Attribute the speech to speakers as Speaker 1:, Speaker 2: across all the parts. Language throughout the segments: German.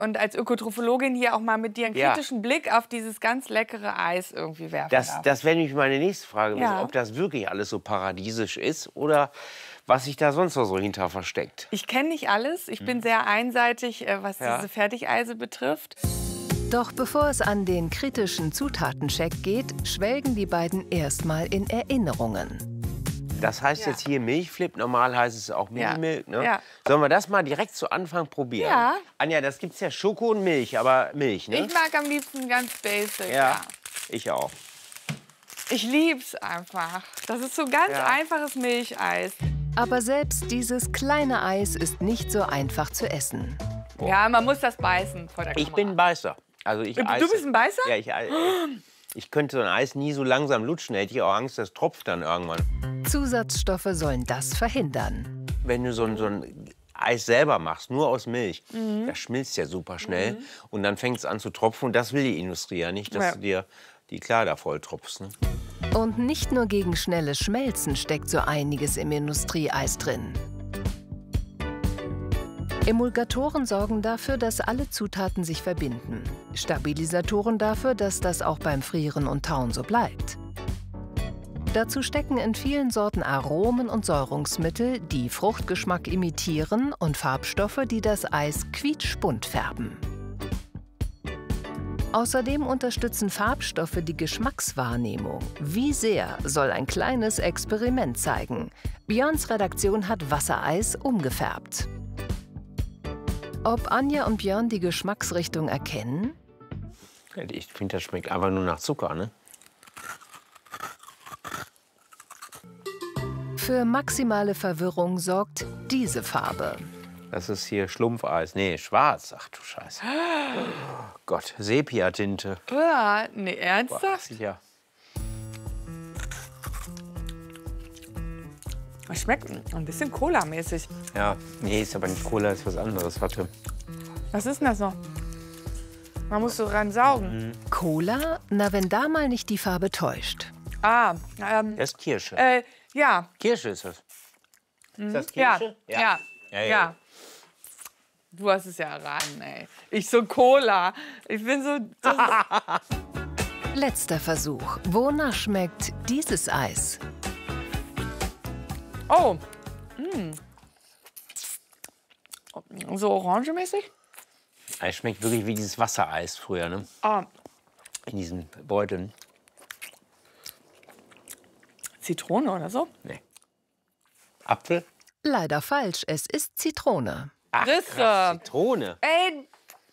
Speaker 1: und als Ökotrophologin hier auch mal mit dir einen kritischen Blick auf dieses ganz leckere Eis irgendwie werfen darf.
Speaker 2: Das wäre nämlich meine nächste Frage,
Speaker 1: Ja.
Speaker 2: ob das wirklich alles so paradiesisch ist oder was sich da sonst noch so hinter versteckt.
Speaker 1: Ich kenne nicht alles. Ich bin sehr einseitig, was diese Fertigeise betrifft.
Speaker 3: Doch bevor es an den kritischen Zutatencheck geht, schwelgen die beiden erstmal in Erinnerungen.
Speaker 2: Das heißt jetzt hier Milchflip, normal heißt es auch Minimilk, ne?
Speaker 1: Ja.
Speaker 2: Sollen wir das mal direkt zu Anfang probieren?
Speaker 1: Ja.
Speaker 2: Anja, das gibt's ja Schoko und Milch, aber Milch, ne?
Speaker 1: Ich mag am liebsten ganz basic.
Speaker 2: Ja, ich auch.
Speaker 1: Ich lieb's einfach. Das ist so ganz einfaches Milcheis.
Speaker 3: Aber selbst dieses kleine Eis ist nicht so einfach zu essen.
Speaker 1: Ja, man muss das beißen vor der Kamera.
Speaker 2: Ich bin ein Beißer. Also ich
Speaker 1: Du bist ein Beißer?
Speaker 2: Ja, ich könnte so ein Eis nie so langsam lutschen, hätte ich auch Angst, das tropft dann irgendwann.
Speaker 3: Zusatzstoffe sollen das verhindern.
Speaker 2: Wenn du so ein Eis selber machst, nur aus Milch, das schmilzt ja super schnell. Und dann fängt es an zu tropfen. Und das will die Industrie ja nicht, dass du dir die Kleider voll tropfst. Ne?
Speaker 3: Und nicht nur gegen schnelles Schmelzen steckt so einiges im Industrieeis drin. Emulgatoren sorgen dafür, dass alle Zutaten sich verbinden. Stabilisatoren dafür, dass das auch beim Frieren und Tauen so bleibt. Dazu stecken in vielen Sorten Aromen und Säurungsmittel, die Fruchtgeschmack imitieren, und Farbstoffe, die das Eis quietschbunt färben. Außerdem unterstützen Farbstoffe die Geschmackswahrnehmung. Wie sehr, soll ein kleines Experiment zeigen. Björns Redaktion hat Wassereis umgefärbt. Ob Anja und Björn die Geschmacksrichtung erkennen?
Speaker 2: Ich finde, das schmeckt einfach nur nach Zucker, ne?
Speaker 3: Für maximale Verwirrung sorgt diese Farbe.
Speaker 2: Das ist hier Schlumpfeis. Nee, schwarz. Ach du Scheiße. Oh Gott, Sepia-Tinte.
Speaker 1: Ja, nee, ernsthaft?
Speaker 2: Ja.
Speaker 1: Das schmeckt ein bisschen Cola-mäßig.
Speaker 2: Ja, nee, ist aber nicht Cola, ist was anderes. Warte.
Speaker 1: Was ist denn das noch? Man muss so ran saugen.
Speaker 3: Cola? Na, wenn da mal nicht die Farbe täuscht.
Speaker 1: Ah,
Speaker 2: Das ist Kirsche.
Speaker 1: ja.
Speaker 2: Kirsche ist das. Ist das
Speaker 1: Ja,
Speaker 2: Kirsche?
Speaker 1: ja. Du hast es ja erraten, ey. Ich so Cola. Ich bin so...
Speaker 3: Letzter Versuch. Wonach schmeckt dieses Eis?
Speaker 1: Oh. So orangemäßig?
Speaker 2: Es schmeckt wirklich wie dieses Wassereis früher, ne?
Speaker 1: Ah.
Speaker 2: In diesen Beuteln.
Speaker 1: Zitrone oder so?
Speaker 2: Nee. Apfel?
Speaker 3: Leider falsch, es ist Zitrone.
Speaker 2: Ach,
Speaker 1: Risse.
Speaker 2: krass, Zitrone.
Speaker 1: Ey,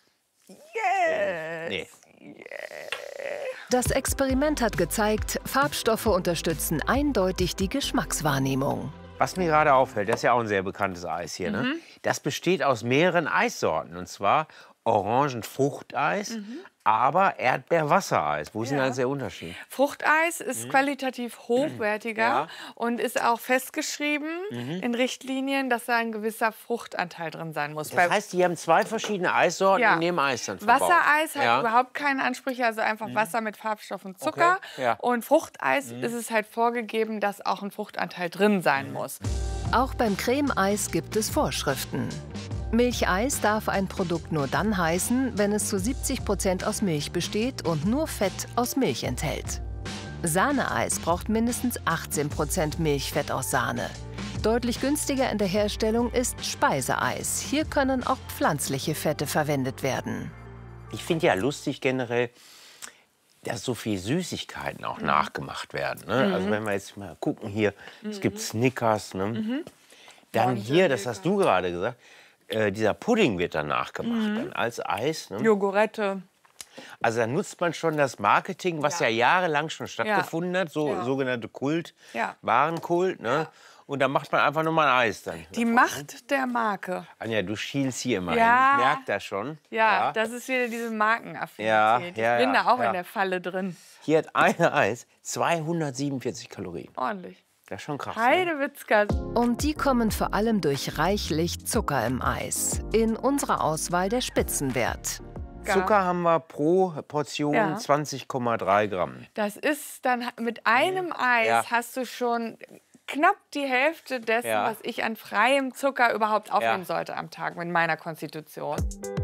Speaker 1: yes.
Speaker 2: Nee.
Speaker 3: Das Experiment hat gezeigt, Farbstoffe unterstützen eindeutig die Geschmackswahrnehmung.
Speaker 2: Was mir gerade auffällt, das ist ja auch ein sehr bekanntes Eis hier, ne? Das besteht aus mehreren Eissorten. Und zwar Orangenfruchteis, aber Erdbeerwassereis. Wo ist denn da der Unterschied?
Speaker 1: Fruchteis ist qualitativ hochwertiger und ist auch festgeschrieben in Richtlinien, dass da ein gewisser Fruchtanteil drin sein muss.
Speaker 2: Das heißt, die haben zwei verschiedene Eissorten in dem Eis dann verbaut.
Speaker 1: Wassereis hat überhaupt keine Ansprüche, also einfach Wasser mit Farbstoff und Zucker.
Speaker 2: Okay. Ja.
Speaker 1: Und Fruchteis ist es halt vorgegeben, dass auch ein Fruchtanteil drin sein muss.
Speaker 3: Auch beim Cremeeis gibt es Vorschriften. Milcheis darf ein Produkt nur dann heißen, wenn es zu 70% aus Milch besteht und nur Fett aus Milch enthält. Sahneeis braucht mindestens 18% Milchfett aus Sahne. Deutlich günstiger in der Herstellung ist Speiseeis. Hier können auch pflanzliche Fette verwendet werden.
Speaker 2: Ich finde ja lustig generell, dass so viel Süßigkeiten auch nachgemacht werden. Ne? Also wenn wir jetzt mal gucken hier, es gibt Snickers. Ne? Dann hier, das hast du gerade gesagt, dieser Pudding wird dann nachgemacht, dann als Eis. Ne?
Speaker 1: Jogurette.
Speaker 2: Also da nutzt man schon das Marketing, was ja jahrelang schon stattgefunden hat, so sogenannte Kult, Warenkult. Ne? Und da macht man einfach nur mal ein Eis dann.
Speaker 1: Die Macht der Marke.
Speaker 2: Anja, du schielst hier immer
Speaker 1: Ja.
Speaker 2: hin. Ich merke das schon.
Speaker 1: Ja, das ist wieder diese Markenaffinität.
Speaker 2: Ja,
Speaker 1: Ich bin da auch in der Falle drin.
Speaker 2: Hier hat eine Eis 247 Kalorien.
Speaker 1: Ordentlich.
Speaker 2: Das ist schon krass. Ne?
Speaker 1: Heidewitzka.
Speaker 3: Und die kommen vor allem durch reichlich Zucker im Eis. In unserer Auswahl der Spitzenwert.
Speaker 2: Zucker haben wir pro Portion 20,3 Gramm.
Speaker 1: Das ist dann mit einem Eis hast du schon knapp die Hälfte dessen, was ich an freiem Zucker überhaupt aufnehmen sollte am Tag mit meiner Konstitution.